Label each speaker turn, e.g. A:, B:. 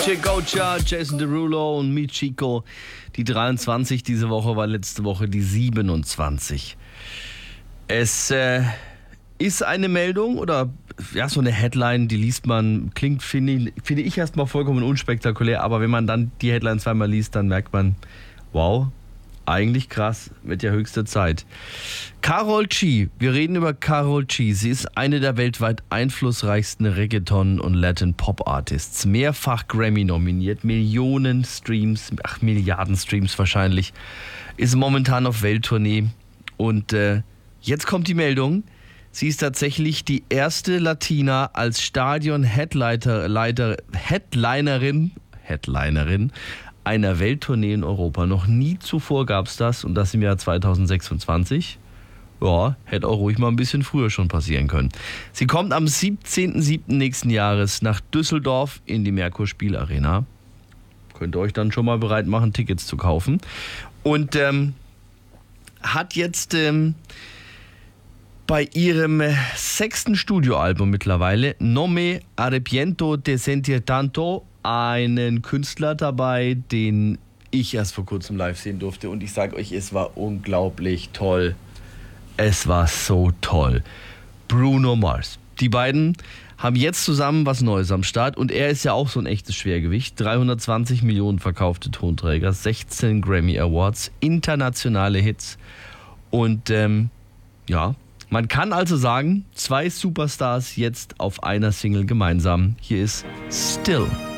A: Chicocha, Jason Derulo und Michiko. Die 23 diese Woche war letzte Woche die 27. Es ist eine Meldung oder ja, so eine Headline, die liest man, klingt, finde ich erstmal vollkommen unspektakulär, aber wenn man dann die Headline zweimal liest, dann merkt man, wow, eigentlich krass, wird ja höchste Zeit. Karol G, wir reden über Karol G. Sie ist eine der weltweit einflussreichsten Reggaeton- und Latin-Pop-Artists. Mehrfach Grammy nominiert, Milliarden Streams wahrscheinlich. Ist momentan auf Welttournee. Und jetzt kommt die Meldung. Sie ist tatsächlich die erste Latina als Headlinerin einer Welttournee in Europa. Noch nie zuvor gab es das und das im Jahr 2026. Ja, hätte auch ruhig mal ein bisschen früher schon passieren können. Sie kommt am 17.07. nächsten Jahres nach Düsseldorf in die Merkur Spielarena. Könnt ihr euch dann schon mal bereit machen, Tickets zu kaufen. Und hat jetzt bei ihrem 6. Studioalbum mittlerweile, No me arrepiento de sentir tanto, einen Künstler dabei, den ich erst vor kurzem live sehen durfte. Und ich sage euch, es war unglaublich toll. Es war so toll. Bruno Mars. Die beiden haben jetzt zusammen was Neues am Start. Und er ist ja auch so ein echtes Schwergewicht. 320 Millionen verkaufte Tonträger, 16 Grammy Awards, internationale Hits. Und ja, man kann also sagen, zwei Superstars jetzt auf einer Single gemeinsam. Hier ist Still.